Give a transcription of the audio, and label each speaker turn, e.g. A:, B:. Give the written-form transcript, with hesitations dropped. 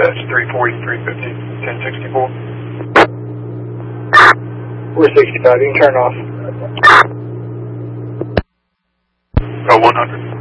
A: dispatch 340, 350, 1064.
B: 465, you can turn off.
A: Oh, 100.